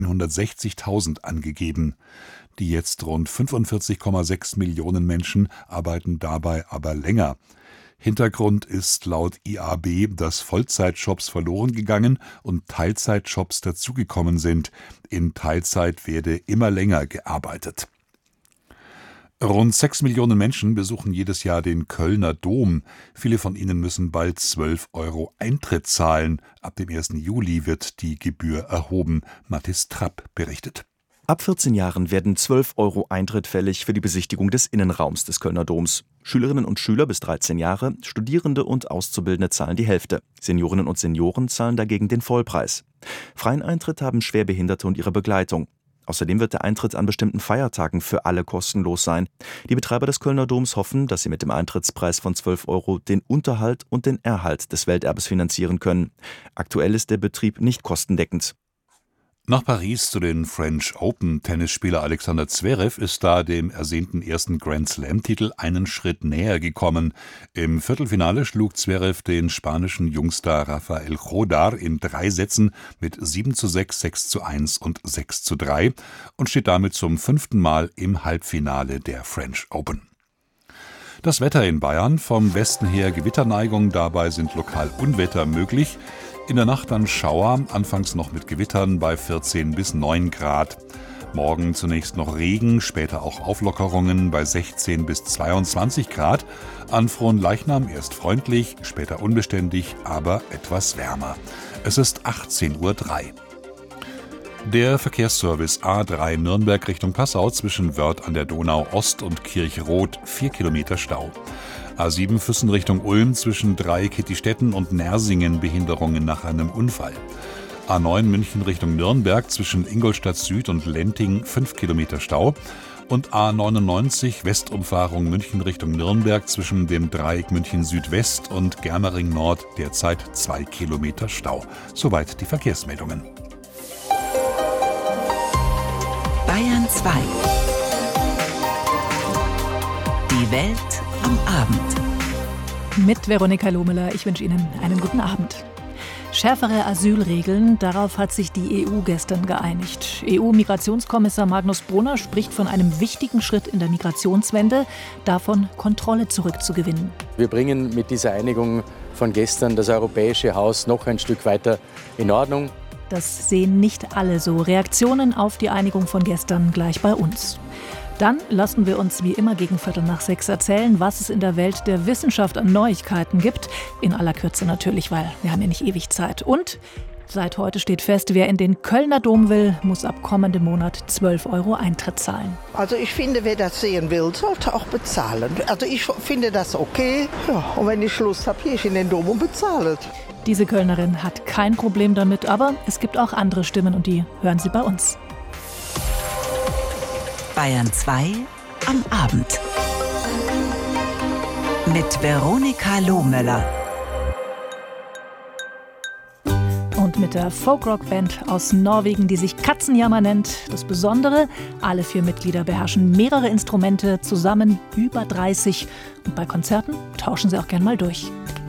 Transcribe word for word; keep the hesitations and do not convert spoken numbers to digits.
hundertsechzigtausend angegeben. Die jetzt rund fünfundvierzig Komma sechs Millionen Menschen arbeiten dabei aber länger. Hintergrund ist laut I A B, dass Vollzeitjobs verloren gegangen und Teilzeitjobs dazugekommen sind. In Teilzeit werde immer länger gearbeitet. Rund sechs Millionen Menschen besuchen jedes Jahr den Kölner Dom. Viele von ihnen müssen bald zwölf Euro Eintritt zahlen. Ab dem ersten Juli wird die Gebühr erhoben. Mathis Trapp berichtet. Ab vierzehn Jahren werden zwölf Euro Eintritt fällig für die Besichtigung des Innenraums des Kölner Doms. Schülerinnen und Schüler bis dreizehn Jahre, Studierende und Auszubildende zahlen die Hälfte. Seniorinnen und Senioren zahlen dagegen den Vollpreis. Freien Eintritt haben Schwerbehinderte und ihre Begleitung. Außerdem wird der Eintritt an bestimmten Feiertagen für alle kostenlos sein. Die Betreiber des Kölner Doms hoffen, dass sie mit dem Eintrittspreis von zwölf Euro den Unterhalt und den Erhalt des Welterbes finanzieren können. Aktuell ist der Betrieb nicht kostendeckend. Nach Paris zu den French Open. Tennisspieler Alexander Zverev ist da dem ersehnten ersten Grand-Slam-Titel einen Schritt näher gekommen. Im Viertelfinale schlug Zverev den spanischen Jungstar Rafael Jodar in drei Sätzen mit sieben zu sechs, sechs zu eins und sechs zu drei und steht damit zum fünften Mal im Halbfinale der French Open. Das Wetter in Bayern: vom Westen her Gewitterneigung, dabei sind lokal Unwetter möglich. In der Nacht dann Schauer, anfangs noch mit Gewittern bei vierzehn bis neun Grad. Morgen zunächst noch Regen, später auch Auflockerungen bei sechzehn bis zweiundzwanzig Grad. An Fronleichnam erst freundlich, später unbeständig, aber etwas wärmer. Es ist achtzehn Uhr drei. Der Verkehrsservice A drei Nürnberg Richtung Passau zwischen Wörth an der Donau Ost und Kirchroth, vier Kilometer Stau. A sieben Füssen Richtung Ulm zwischen Dreieck-Kittistetten und Nersingen Behinderungen nach einem Unfall. A neun München Richtung Nürnberg zwischen Ingolstadt Süd und Lenting fünf Kilometer Stau. Und A neunundneunzig Westumfahrung München Richtung Nürnberg zwischen dem Dreieck München Südwest und Germering Nord derzeit zwei Kilometer Stau. Soweit die Verkehrsmeldungen. Bayern zwei. Die Welt am Abend. Mit Veronika Lohmüller. Ich wünsche Ihnen einen guten Abend. Schärfere Asylregeln, darauf hat sich die E U gestern geeinigt. E U-Migrationskommissar Magnus Brunner spricht von einem wichtigen Schritt in der Migrationswende, davon Kontrolle zurückzugewinnen. Wir bringen mit dieser Einigung von gestern das europäische Haus noch ein Stück weiter in Ordnung. Das sehen nicht alle so. Reaktionen auf die Einigung von gestern gleich bei uns. Dann lassen wir uns wie immer gegen Viertel nach sechs erzählen, was es in der Welt der Wissenschaft an Neuigkeiten gibt. In aller Kürze natürlich, weil wir haben ja nicht ewig Zeit. Und seit heute steht fest, wer in den Kölner Dom will, muss ab kommendem Monat zwölf Euro Eintritt zahlen. Also ich finde, wer das sehen will, sollte auch bezahlen. Also ich finde das okay. Ja, und wenn ich Lust habe, gehe ich in den Dom und bezahle. Diese Kölnerin hat kein Problem damit, aber es gibt auch andere Stimmen und die hören Sie bei uns. Bayern zwei am Abend. Mit Veronika Lohmüller. Und mit der Folkrock-Band aus Norwegen, die sich Katzenjammer nennt. Das Besondere, alle vier Mitglieder beherrschen mehrere Instrumente, zusammen über dreißig. Und bei Konzerten tauschen sie auch gern mal durch.